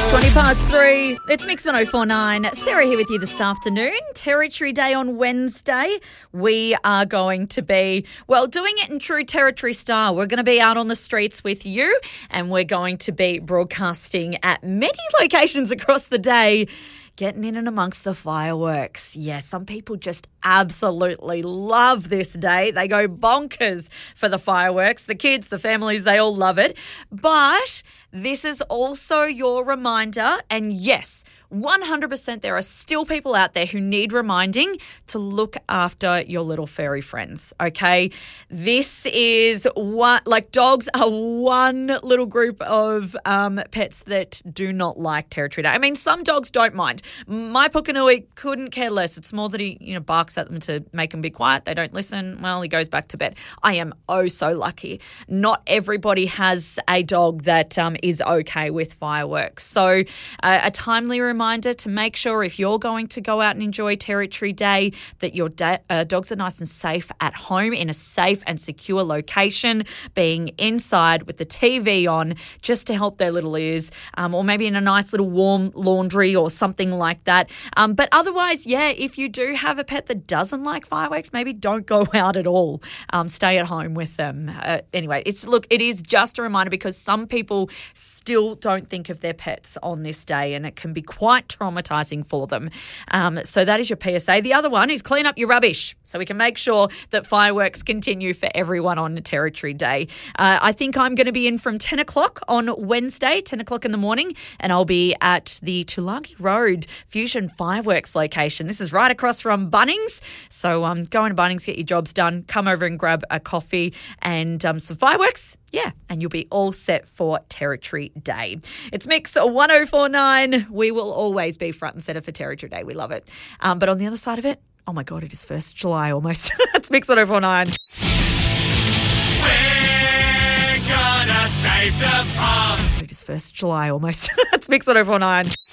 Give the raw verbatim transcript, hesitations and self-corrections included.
twenty past three. It's Mix one oh four nine. Sarah here with you this afternoon. Territory Day on Wednesday. We are going to be, well, doing it in true Territory style. We're going to be out on the streets with you, and we're going to be broadcasting at many locations across the day, getting in and amongst the fireworks. Yeah, some people just absolutely love this day. They go bonkers for the fireworks. The kids, the families, they all love it. But this is also your reminder, and yes, one hundred percent there are still people out there who need reminding to look after your little furry friends, okay? This is one, like dogs are one little group of um, pets that do not like Territory Day. I mean, some dogs don't mind. My Pukenui couldn't care less. It's more that he, you know, barks at them to make them be quiet. They don't listen. Well, he goes back to bed. I am oh so lucky. Not everybody has a dog that um, is okay with fireworks. So uh, a timely reminder to make sure if you're going to go out and enjoy Territory Day that your da- uh, dogs are nice and safe at home in a safe and secure location, being inside with the T V on just to help their little ears, um, or maybe in a nice little warm laundry or something like that. Um, but otherwise, yeah, if you do have a pet that doesn't like fireworks, maybe don't go out at all. Um, stay at home with them. Uh, anyway, it's look, it is just a reminder because some people still don't think of their pets on this day, and it can be quite traumatizing for them. Um, so that is your P S A. The other one is clean up your rubbish so we can make sure that fireworks continue for everyone on Territory Day. Uh, I think I'm going to be in from ten o'clock on Wednesday, ten o'clock in the morning, and I'll be at the Tulagi Road Fusion Fireworks location. This is right across from Bunnings. So um, go into Bunnings, get your jobs done, come over and grab a coffee and um, some fireworks. Yeah, and you'll be all set for Territory Day. It's Mix one oh four nine. We will always be front and centre for Territory Day. We love it. Um, but on the other side of it, oh my God, it is first of July almost. It's Mix one oh four nine. We're gonna save the pub. It is first of July almost. It's Mix one oh four nine.